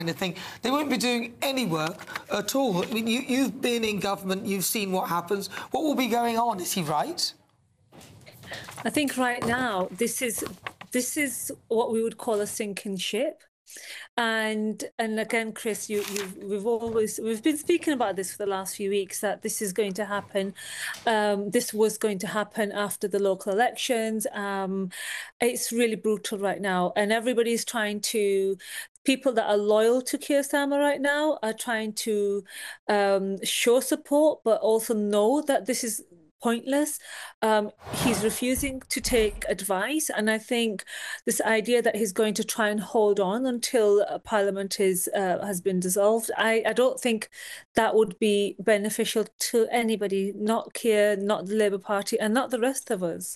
of thing. They won't be doing any work at all. I mean, you've been in government, you've seen what happens. What will be going on? Is he right? I think right now this is what we would call a sinking ship. And again, Chris, we've been speaking about this for the last few weeks, that this is going to happen. This was going to happen after the local elections. It's really brutal right now, and everybody's trying to. People that are loyal to Keir Starmer right now are trying to show support, but also know that this is pointless. He's refusing to take advice, and I think this idea that he's going to try and hold on until Parliament has been dissolved, I don't think that would be beneficial to anybody, not Keir, not the Labour Party, and not the rest of us.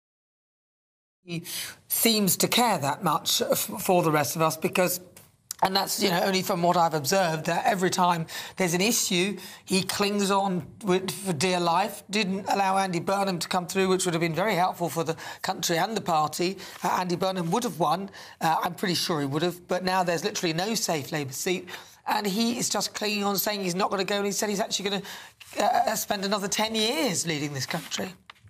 He seems to care that much for the rest of us because... And that's, only from what I've observed, that every time there's an issue, he clings on for dear life. Didn't allow Andy Burnham to come through, which would have been very helpful for the country and the party. Andy Burnham would have won. I'm pretty sure he would have. But now there's literally no safe Labour seat. And he is just clinging on, saying he's not going to go. And he said he's actually going to spend another 10 years leading this country.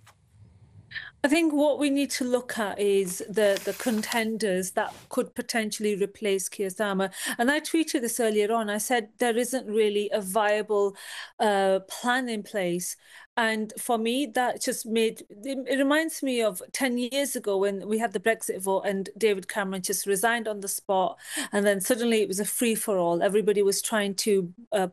I think what we need to look at is the contenders that could potentially replace Keir Starmer. And I tweeted this earlier on. I said there isn't really a viable plan in place. And for me, that just it reminds me of 10 years ago when we had the Brexit vote and David Cameron just resigned on the spot. And then suddenly it was a free-for-all. Everybody was trying to,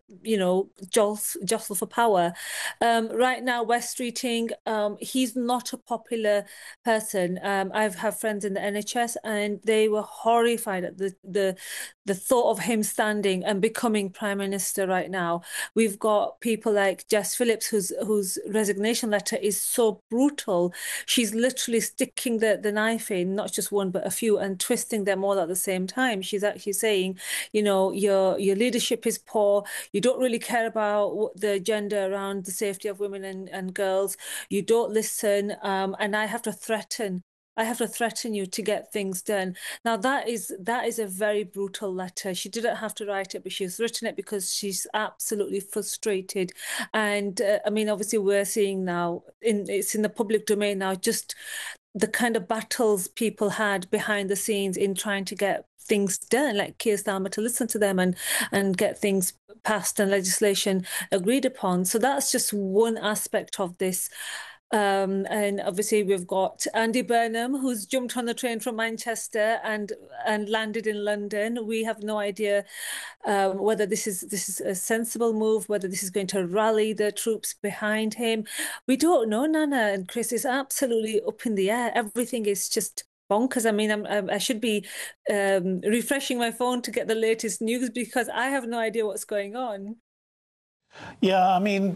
jostle for power. Right now, Wes Streeting, he's not a popular person. I have friends in the NHS and they were horrified at the thought of him standing and becoming Prime Minister right now. We've got people like Jess Phillips, whose resignation letter is so brutal. She's literally sticking the knife in, not just one but a few, and twisting them all at the same time. She's actually saying, your leadership is poor. You don't really care about the agenda around the safety of women and girls. You don't listen, and I have to threaten you to get things done. Now, that is a very brutal letter. She didn't have to write it, but she's written it because she's absolutely frustrated. And obviously we're seeing now, it's in the public domain now, just the kind of battles people had behind the scenes in trying to get things done, like Keir Starmer, to listen to them and get things passed and legislation agreed upon. So that's just one aspect of this. And obviously we've got Andy Burnham, who's jumped on the train from Manchester and landed in London. We have no idea whether this is a sensible move, whether this is going to rally the troops behind him. We don't know, Nana and Chris. It's absolutely up in the air. Everything is just bonkers. I should be refreshing my phone to get the latest news because I have no idea what's going on. Yeah,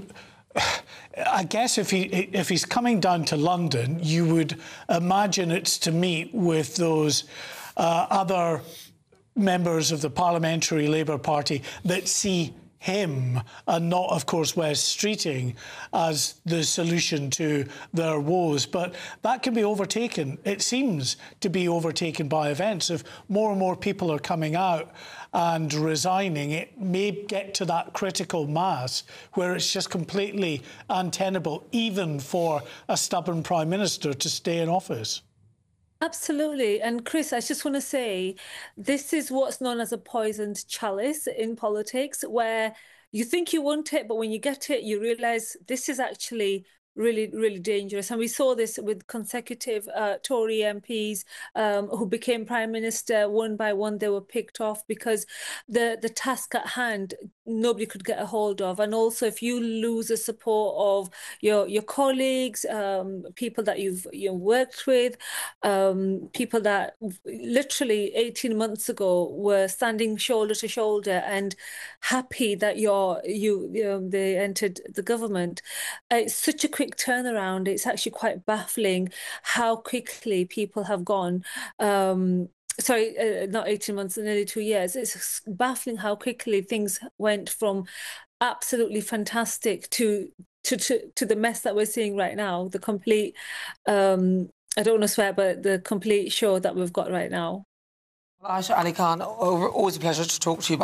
I guess if he's coming down to London, you would imagine it's to meet with those other members of the Parliamentary Labour Party that see him and not, of course, Wes Streeting as the solution to their woes. But that can be overtaken. It seems to be overtaken by events. If more and more people are coming out and resigning, it may get to that critical mass where it's just completely untenable, even for a stubborn Prime Minister to stay in office. Absolutely. And Chris, I just want to say, this is what's known as a poisoned chalice in politics, where you think you want it, but when you get it, you realise this is actually really, really dangerous. And we saw this with consecutive Tory MPs who became Prime Minister. One by one, they were picked off because the task at hand, nobody could get a hold of. And also, if you lose the support of your colleagues, people that you've worked with, people that literally 18 months ago were standing shoulder to shoulder and happy that they entered the government. It's such a quick turnaround. It's actually quite baffling how quickly people have gone. Sorry, not 18 months, nearly 2 years. It's baffling how quickly things went from absolutely fantastic to the mess that we're seeing right now. The complete, I don't want to swear, but the complete show that we've got right now. Aisha Ali Khan, always a pleasure to talk to you.